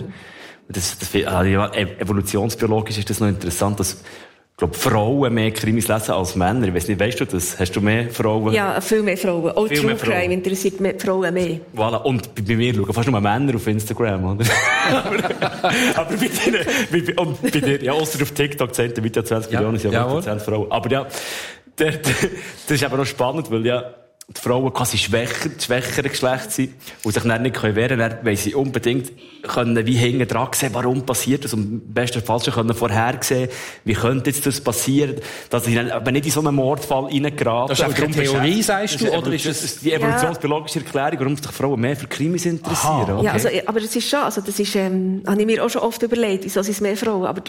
Evolutionsbiologisch ist das noch interessant, dass, ich glaube, Frauen mehr Krimis lesen als Männer. Ich weiss nicht, weißt du das? Hast du mehr Frauen? Ja, viel mehr Frauen. Auch True Crime interessiert Frauen mehr. Voilà. Und bei mir schauen fast nur Männer auf Instagram, oder? Aber bei dir, ja, ausser auf TikTok zählt mit 20 Millionen, ja, 10 Frauen. Aber ja, das ist aber noch spannend, weil ja, die Frauen quasi das schwächere Geschlecht sind und sich dann nicht wehren können, weil sie unbedingt können wie hinten dran sehen, warum passiert das, und im besten Fall schon können vorhersehen, wie könnte jetzt das passieren, dass sie dann aber nicht in so einen Mordfall reingeraten. Das ist einfach eine Theorie, sagst du, oder ist es die evolutionsbiologische Erklärung, warum sich Frauen mehr für Krimis interessieren? Okay. Ja, also, aber es ist schon, also das ist, habe ich mir auch schon oft überlegt, wieso sind es mehr Frauen, aber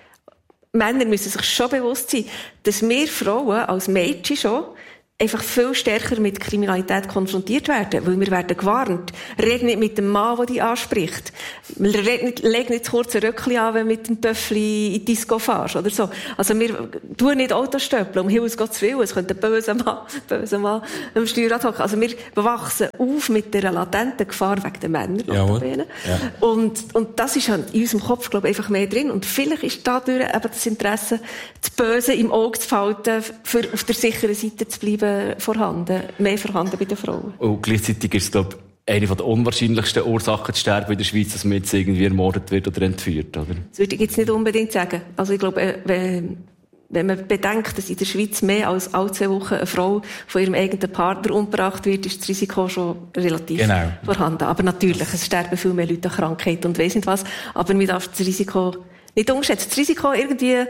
Männer müssen sich schon bewusst sein, dass wir Frauen als Mädchen schon einfach viel stärker mit Kriminalität konfrontiert werden, weil wir werden gewarnt. Red nicht mit dem Mann, der dich anspricht. Leg nicht zu kurz ein Röckchen an, wenn du mit dem Töffli in die Disco fährst, oder so. Also wir tun nicht Autostöppeln, um Himmels Gottes Willen. Es könnte ein böser Mann am Steuerrad hocken. Also wir wachsen auf mit dieser latenten Gefahr wegen den Männern. Ja. Und das ist halt in unserem Kopf, glaube ich, einfach mehr drin. Und vielleicht ist dadurch eben das Interesse, das Böse im Auge zu behalten, für auf der sicheren Seite zu bleiben, mehr vorhanden bei den Frauen. Und gleichzeitig ist es, glaube ich, eine der unwahrscheinlichsten Ursachen zu sterben in der Schweiz, dass man jetzt irgendwie ermordet wird oder entführt, oder? Das würde ich jetzt nicht unbedingt sagen. Also ich glaube, wenn man bedenkt, dass in der Schweiz mehr als alle 2 Wochen eine Frau von ihrem eigenen Partner umgebracht wird, ist das Risiko schon relativ vorhanden. Aber natürlich, es sterben viel mehr Leute an Krankheit und weiss nicht was, aber man darf das Risiko nicht unterschätzen. Das Risiko irgendwie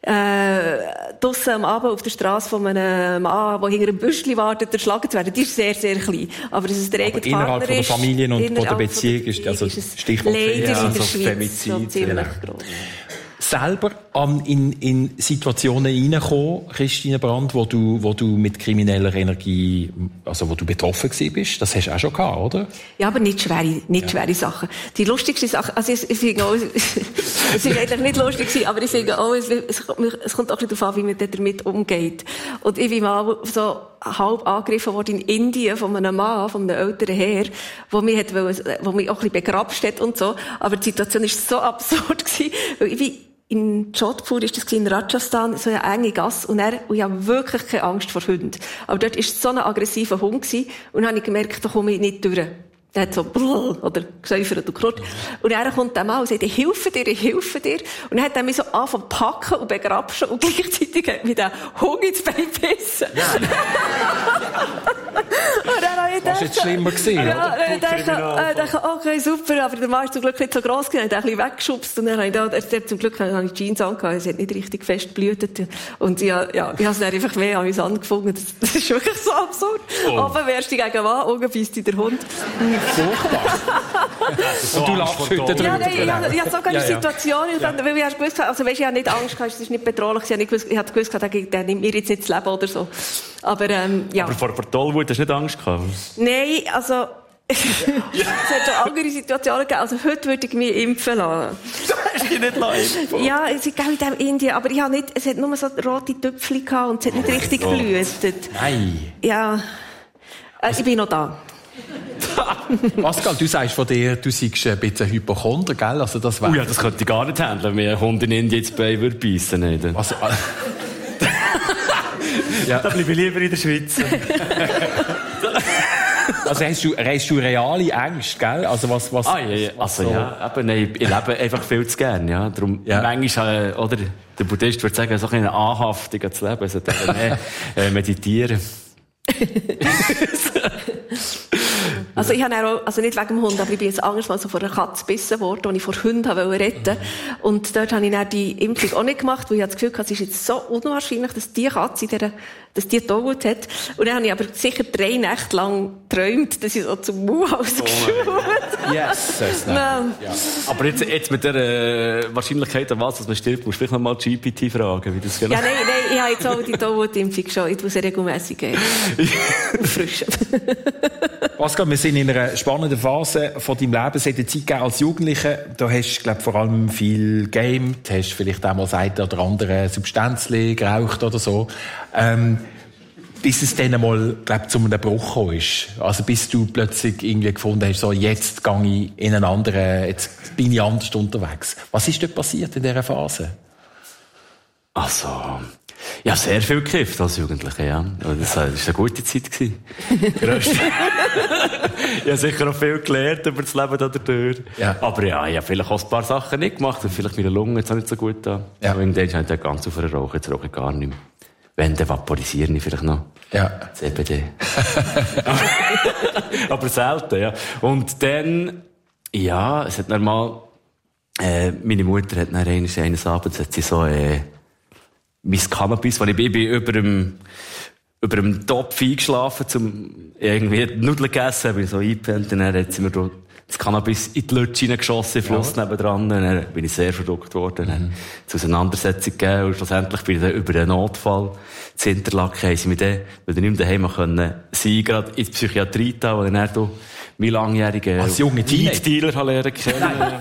draussen am Abend auf der Straße von einem Mann, der hinter einem Büschli wartet, erschlagen zu werden, die ist sehr, sehr klein. Aber dass es der eigene Partner ist, innerhalb von der Familien und von der Beziehung ist also Stichwort leider in der Schweiz noch ziemlich groß. Selber in Situationen reinkommen, Christine Brandt, wo du mit krimineller Energie, also wo du betroffen gewesen bist, das hast du auch schon gehabt, oder? Ja, aber nicht schwere Sachen. Die lustigste Sache, also ich finde auch, es ist eigentlich nicht lustig gewesen, aber ich finde auch, es kommt auch ein bisschen darauf an, wie man damit umgeht. Und ich bin mal so halb angegriffen worden in Indien von einem Mann, von einem älteren Herr, wo mich auch ein bisschen begrapscht hat und so. Aber die Situation war so absurd gewesen, weil ich bin in Jodhpur ist das in Rajasthan, so eine enge Gasse, und ich habe wirklich keine Angst vor Hunden. Aber dort war so ein aggressiver Hund gewesen, und dann habe ich gemerkt, da komme ich nicht durch. Der hat so brrr, oder gesäufert und geknurrt. Und er kommt dann mal und sagt, ich helfe dir. Und dann hat er mich so angefangen zu packen und begrapschen, und gleichzeitig hat mich der Hund ins Bein gebissen. Ja. Und dann habe ich gedacht, jetzt schlimmer gewesen, ja, ich dachte, okay, super, aber der Mann ist zum Glück nicht so gross gewesen, er hat ein bisschen weggeschubst, und dann habe ich zum Glück habe ich Jeans angehabt, es hat nicht richtig fest geblutet, und ich habe es dann einfach mehr amüsant gefunden, das ist wirklich so absurd. Oben wärst du gegen Mann, unten beißt dich der Hund. Und du lachst heute drüber. Ja, nein, ich hatte sogar eine Situation, weil ich gewusst habe, also weisst, ich habe nicht Angst gehabt, es ist nicht bedrohlich, ich habe gewusst, der nimmt mir jetzt nicht das Leben oder so. Aber, ja. Aber vor Tollwut hast du nicht Angst gehabt? Nein, also, es hat schon andere Situationen gegeben. Also, heute würde ich mich impfen lassen. Hast du dich nicht impfen? Ja, es ist in diesem Indien, aber ich habe nicht, es hat nur so rote Töpfchen gehabt und es hat nicht richtig geblutet. Nein. Ja. Ich bin noch da. Pascal, du sagst von dir, du seist ein bisschen Hypochonder, gell? Also das ja, das könnte ich gar nicht handeln, wenn ein Hund in Indien ins Bein würde beißen würde. Also, ja. Da bleibe ich lieber in der Schweiz. Also hast du reale Ängste, gell? Also was ja. Also so. Ja, eben, nein, ich lebe einfach viel zu gern, ja. Darum, manchmal, oder, der Buddhist würde sagen, so eine Anhaftung ans Leben, also mehr meditieren. Also ich habe auch, also nicht wegen dem Hund, aber ich bin jetzt anders mal so von einer Katze gebissen worden, die ich vor Hunden retten wollte. Und dort habe ich dann die Impfung auch nicht gemacht, weil ich das Gefühl hatte, es ist jetzt so unwahrscheinlich, dass die Katze dass die Tollwut hat. Und dann habe ich aber sicher 3 Nächte lang geträumt, dass ich so zum Mauhaus geschaut habe. Yes, that's nice. Ja. Aber jetzt mit der Wahrscheinlichkeit, dass man stirbt, musst du vielleicht noch mal GPT fragen, wie das genau. Ja, nein, ich habe jetzt auch die Tollwut-Impfung schon. Ich muss sie regelmässig geben. Auffrischen. Pascal, wir sind in einer spannenden Phase von deinem Leben. Es hat eine Zeit gegeben als Jugendlicher. Da hast du, glaube vor allem viel gegamed, hast vielleicht auch mal das eine oder andere Substanzchen geraucht oder so. Bis es dann einmal, glaube zu einem Bruch gekommen ist. Also bis du plötzlich irgendwie gefunden hast, so, jetzt gehe ich in einen anderen, jetzt bin ich anders unterwegs. Was ist dort passiert in dieser Phase? Also, ja, sehr viel gekifft als Jugendlicher, ja. Das war eine gute Zeit gewesen. Ich habe sicher auch viel gelernt über das Leben da dadurch. Ja. Aber ja, ich habe vielleicht auch ein paar Sachen nicht gemacht. Und vielleicht meine Lunge jetzt auch nicht so gut da. Ja. Und irgendwann habe ich ganz auf Rauchen, jetzt rauche ich gar nicht mehr. Wenn, dann vaporisiere ich vielleicht noch. Ja. CBD. Aber selten, ja. Und dann, ja, es hat normal, meine Mutter hat dann eines Abends, hat sie so, mein Cannabis, weil ich bin über dem Topf eingeschlafen, irgendwie Nudeln gegessen, bin ich so eingepennt, und dann hat sie mir das Cannabis in die Lutsche reingeschossen, im Fluss nebendran, und dann bin ich sehr verrückt worden, dann hat es Auseinandersetzung gegeben, und schlussendlich bin ich dann über einen Notfall zu Interlaken, haben sie mich dann, weil ich nicht mehr daheim können, sie gerade in die Psychiatrie da, wo ich dann meinen langjährigen Weed-Dealer lernen kennen.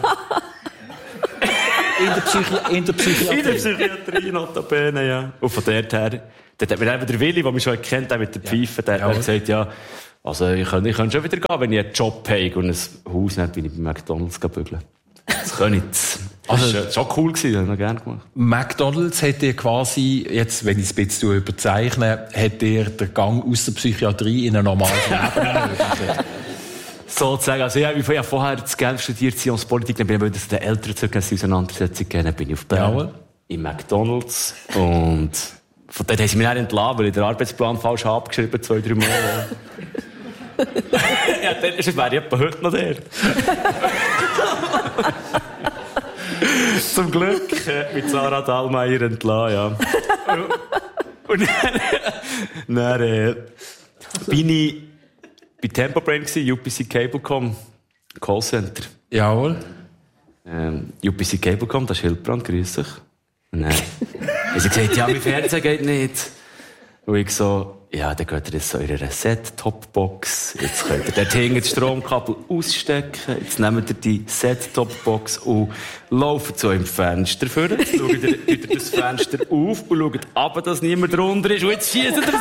In der Psychiatrie? In der Psychiatrie, notabene, ja. Und von dort her, dort hat mir eben der Willi, der mich schon kennt, der mit der Pfeife, der hat gesagt, ja, also ich könnte schon wieder gehen, wenn ich einen Job habe und ein Haus nicht, bin ich bei McDonalds bügeln. Das kann ich. Das war schon cool gewesen, das habe ich noch gerne gemacht. McDonalds hat dir quasi, jetzt, wenn ich es ein bisschen überzeichne, hat dir den Gang aus der Psychiatrie in ein normales Leben ermöglicht. Sozusagen. Also, ich habe vorher das Geld studiert, Science-Politik, dann bin ich mit den Eltern zurück, als sie Auseinandersetzung gegeben, dann bin ich auf Bern, in McDonalds, und von dort haben sie mich dann entlassen, weil ich den Arbeitsplan falsch abgeschrieben, 2-3 Mal. Ja, dann wäre ich etwa heute noch der. Zum Glück mit Sarah Dahlmeier entlassen, ja. Und dann bin ich bei Tempobrain gsi, UPC Cablecom, Callcenter. Jawohl. UPC Cablecom, das ist Hilbrand, grüß dich. Und dann haben sie gesagt, ja, mein Fernseher geht nicht. Und ich so, ja, dann geht ihr jetzt so in eine Set-Top-Box. Jetzt könnt ihr dort hinten das Stromkabel ausstecken. Jetzt nehmt ihr die Set-Top-Box und lauft so im Fenster vor. Jetzt schaut ihr das Fenster auf und schaut ab, dass niemand drunter ist. Und jetzt schießt ihr so.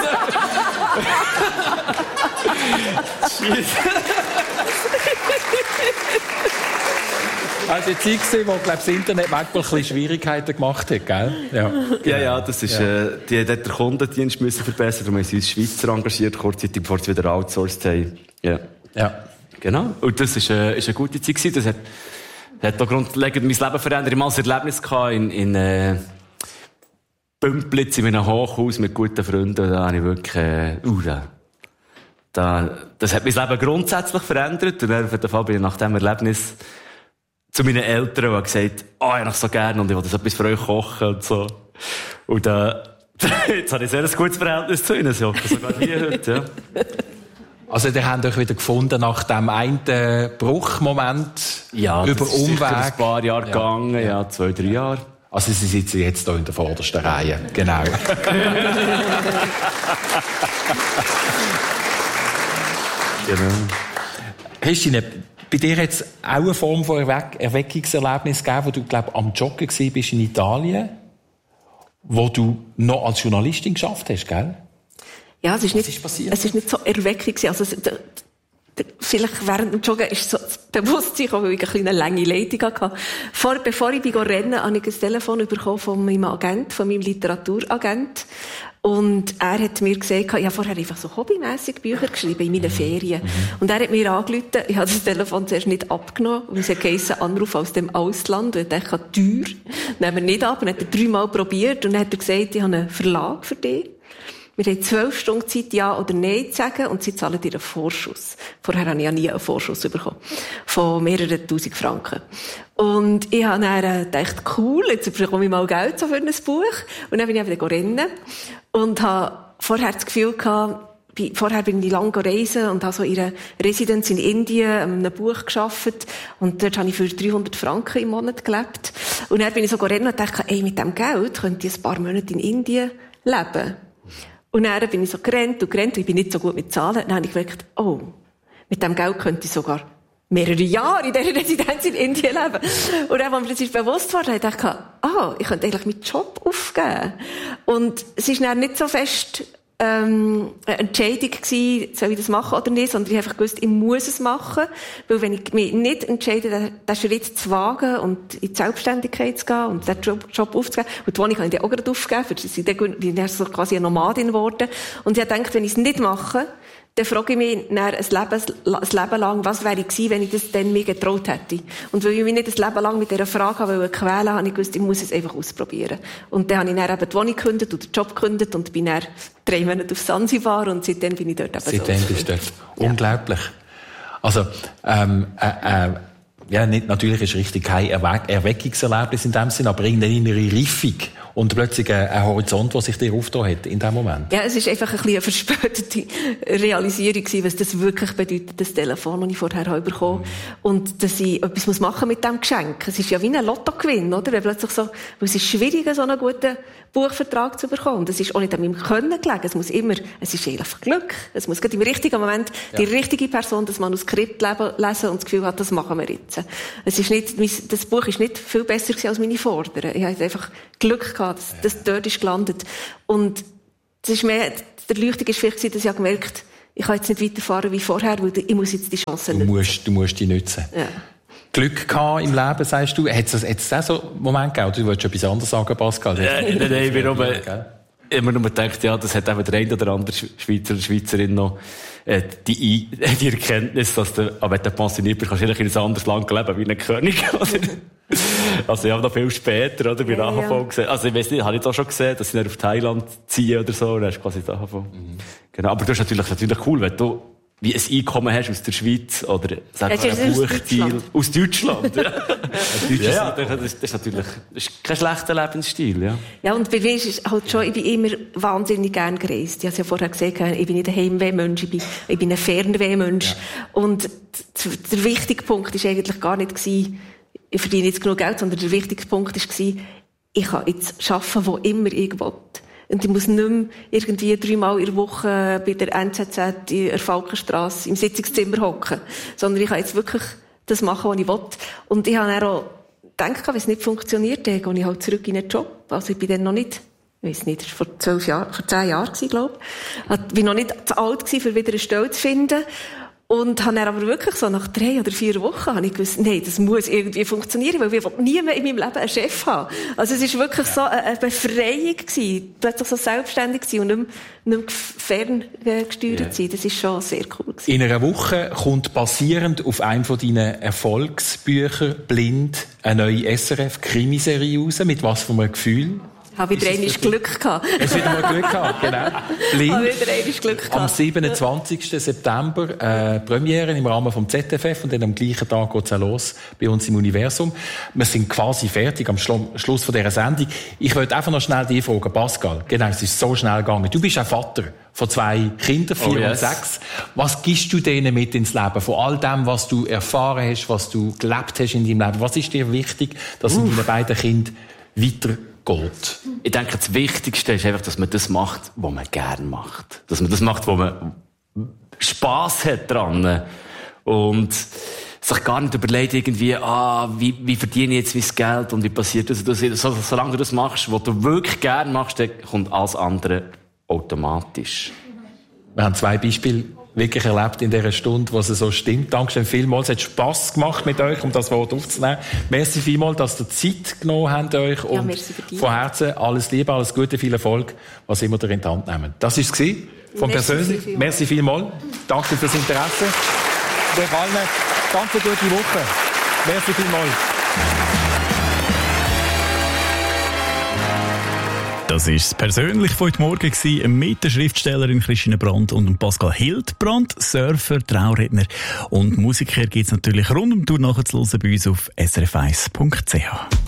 Also die Zeit gesehen, wo, glaube das Internet manchmal ein bisschen Schwierigkeiten gemacht hat, gell? Ja, ja, das ist, die hat der Kundendienst müssen verbessern, darum haben sie uns Schweizer engagiert, kurzzeitig, bevor sie wieder outsourced haben. Ja. Ja. Genau. Und das ist eine gute Zeit gewesen. Das hat auch grundlegend mein Leben verändert. Ich hatte mal ein Erlebnis in Bümplitz, in einem Hochhaus mit guten Freunden. Da habe ich wirklich, das hat mein Leben grundsätzlich verändert. Und auf jeden Fall bin ich nach diesem Erlebnis zu meinen Eltern und habe gesagt, ich habe noch so gerne und ich will das etwas für euch kochen und so. Und jetzt habe ich sehr ein gutes Verhältnis zu ihnen, sogar hier heute, ja. Also, ihr habt euch wieder gefunden nach dem einen Bruchmoment, ja, über Umweg. Ja, ein paar Jahre gegangen, ja, 2-3 Jahre. Also, sie sitzen jetzt hier in der vordersten Reihe. Genau. Genau. Christine, bei dir hat es auch eine Form von Erweckungserlebnis gegeben, wo du, glaube am Joggen bist in Italien, wo du noch als Journalistin geschafft hast, gell? Ja, es ist nicht so Erweckung gewesen. Also, vielleicht während dem Joggen ist so das Bewusstsein gekommen, weil ich eine kleine lange Leitung hatte. Bevor ich rennen habe ich ein Telefon bekommen von meinem Agent, von meinem Literaturagent. Und er hat mir gesagt, ich habe vorher einfach so hobbymässig Bücher geschrieben in meinen Ferien. Und er hat mir angerufen, ich habe das Telefon zuerst nicht abgenommen, weil es geheißen, Anruf aus dem Ausland. Und ich dachte, teuer. Nehmen wir nicht ab. Und dann hat er 3-mal probiert. Und dann hat er gesagt, ich habe einen Verlag für dich. Wir haben 12 Stunden Zeit, Ja oder Nein zu sagen, und sie zahlen dir einen Vorschuss. Vorher habe ich ja nie einen Vorschuss bekommen. Von mehreren tausend Franken. Und ich habe dann gedacht, cool, jetzt bekomme ich mal Geld so für ein Buch. Und dann bin ich wieder rennen. Und habe vorher das Gefühl gehabt, vorher bin ich lange reisen und habe so in einer Residenz in Indien an einem Buch gearbeitet. Und dort habe ich für 300 Franken im Monat gelebt. Und dann bin ich so rennen und dachte, mit dem Geld könnte ich ein paar Monate in Indien leben. Und dann bin ich so gerannt und ich bin nicht so gut mit Zahlen. Dann habe ich gemerkt, mit dem Geld könnte ich sogar mehrere Jahre in dieser Residenz in Indien leben. Und dann, als mir das ist bewusst wurde, dachte ich, ich könnte eigentlich meinen Job aufgeben. Und es ist dann nicht so fest eine Entscheidung gewesen, soll ich das machen oder nicht, sondern ich habe einfach gewusst, ich muss es machen, weil wenn ich mich nicht entscheide, den Schritt zu wagen und in die Selbstständigkeit zu gehen und den Job aufzugeben, und die Wohnung kann ich dann auch gerade aufgeben, für das bin ich dann so quasi eine Nomadin geworden. Und ich habe gedacht, wenn ich es nicht mache, dann frage ich mich ein Leben lang, was wäre ich gewesen, wenn ich das dann mir getraut hätte. Und weil ich mich nicht ein Leben lang mit dieser Frage quälen habe ich gewusst, ich muss es einfach ausprobieren. Und dann habe ich dann eben die Wohnung gekündigt und den Job gekündigt und bin dann 3 Monate auf Sansibar und seitdem bin ich dort eben seitdem so. Bist du dort. Ja. Unglaublich. Also, ja, nicht, natürlich ist richtig kein Erweckungserlebnis in dem Sinn, aber irgendeine innere Reifung und plötzlich ein Horizont, der sich dir aufgetan hat in dem Moment. Ja, es ist einfach ein bisschen eine verspätete Realisierung gewesen, was das wirklich bedeutet, das Telefon, das ich vorher habe bekommen habe. Und dass ich etwas machen muss mit diesem Geschenk. Es ist ja wie ein Lottogewinn, oder? Wenn plötzlich so, weil es ist schwierig, so einen guten Buchvertrag zu bekommen. Das ist auch nicht an meinem Können gelegen. Es ist einfach Glück. Es muss gerade im richtigen Moment die richtige Person das Manuskript lesen und das Gefühl hat, das machen wir jetzt. Es ist nicht, das Buch ist nicht viel besser gewesen als meine Vorderen. Ich hatte einfach Glück gehabt, dass das dort ist gelandet. Und es ist mehr, der Erleuchtung ist vielleicht, dass ich gemerkt habe, ich kann jetzt nicht weiterfahren wie vorher, weil ich muss jetzt die Chance nutzen. Du musst die nutzen. Ja. Glück gehabt im Leben, sagst du? Hat es auch so einen Moment gegeben? Du wolltest etwas anderes sagen, Pascal? Nein, immer nur gedacht, ja, das hat eben der eine oder andere Schweizer oder Schweizerin noch die Erkenntnis, dass du, wenn du pensioniert bist, kannst du in ein anderes Land leben wie ein König. Also ich habe noch viel später, oder, bei AHV gesehen. Also ich weiss nicht, habe ich da schon gesehen, dass sie dann auf Thailand ziehen oder so, oder hast du quasi die AHV. Genau, aber das ist natürlich cool, wenn du wie ein Einkommen hast aus der Schweiz oder sagen wir ein Buchstil aus Deutschland. Ja. Das ist natürlich kein schlechter Lebensstil. Ja, ja, und bei mir ist es halt schon, ich bin immer wahnsinnig gern gereist. Ich habe es ja vorher gesagt, ich bin nicht ein Heimweh-Mensch, ich bin ein Fernweh-Mensch. Ja. Und der wichtige Punkt war eigentlich gar nicht, ich verdiene jetzt genug Geld, sondern der wichtige Punkt war, ich kann jetzt arbeiten, wo immer ich will. Und ich muss nicht mehr irgendwie 3-mal in der Woche bei der NZZ in der Falkenstrasse im Sitzungszimmer hocken. Sondern ich kann jetzt wirklich das machen, was ich will. Und ich habe dann auch gedacht, wenn es nicht funktioniert, dann gehe ich halt zurück in den Job. Also ich bin dann noch nicht, ich weiss nicht, das war vor 10 Jahren, glaube ich. Ich war noch nicht zu alt gewesen, um wieder eine Stelle zu finden. Und habe dann aber wirklich so nach 3 oder 4 Wochen habe ich gewusst, nein, das muss irgendwie funktionieren, weil ich nie mehr in meinem Leben einen Chef haben. Also es war wirklich so eine Befreiung gewesen, plötzlich so selbstständig gewesen und nicht mehr ferngesteuert sein. Das ist schon sehr cool gewesen. In einer Woche kommt basierend auf einem von deinen Erfolgsbüchern «Blind» eine neue SRF-Krimiserie raus. Mit was für einem Gefühl? Ich habe wieder einmal Glück gehabt. Es wieder mal Glück gehabt, genau. Blind. Habe wieder einmal Glück gehabt. Am 27. September Premiere im Rahmen vom ZFF und dann am gleichen Tag geht's auch los bei uns im Universum. Wir sind quasi fertig am Schluss von dieser Sendung. Ich wollte einfach noch schnell dich fragen, Pascal. Genau, es ist so schnell gegangen. Du bist auch Vater von 2 Kindern, 4 und 6. Was gibst du denen mit ins Leben? Von all dem, was du erfahren hast, was du gelebt hast in deinem Leben. Was ist dir wichtig, dass in deinen beiden Kindern weitergeht? Ich denke, das Wichtigste ist einfach, dass man das macht, was man gerne macht. Dass man das macht, wo man Spass hat dran. Und sich gar nicht überlegt, irgendwie, wie verdiene ich jetzt mein Geld und wie passiert das? Solange du das machst, was du wirklich gerne machst, dann kommt alles andere automatisch. Wir haben 2 Beispiele wirklich erlebt in dieser Stunde, wo es so stimmt. Dankeschön vielmals. Es hat Spass gemacht mit euch, um das Wort aufzunehmen. Merci vielmals, dass ihr Zeit genommen habt euch. Und von Herzen alles Liebe, alles Gute, viel Erfolg, was immer ihr in die Hand nehmt. Das war es von persönlich. Merci vielmals. Danke fürs Interesse. Euch allen ganz eine gute Woche. Merci vielmals. Das war es persönlich von heute Morgen mit der Schriftstellerin Christine Brandt und Pascal Hildbrandt, Surfer, Trauredner und Musiker. Gibt es natürlich rund um die Tour nachzuhören bei uns auf srf1.ch.